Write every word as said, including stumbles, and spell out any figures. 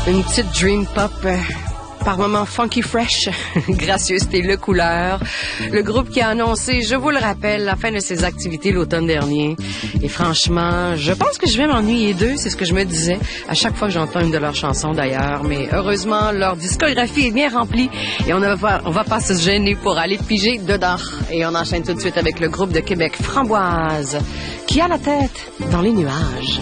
Une petite dream pop, euh, par moments funky fresh, gracieuseté le couleur. Le groupe qui a annoncé, je vous le rappelle, la fin de ses activités l'automne dernier. Et franchement, je pense que je vais m'ennuyer d'eux, c'est ce que je me disais à chaque fois que j'entends une de leurs chansons d'ailleurs. Mais heureusement, leur discographie est bien remplie et on ne va, on va pas se gêner pour aller piger dedans. Et on enchaîne tout de suite avec le groupe de Québec Framboise, qui a la tête dans les nuages.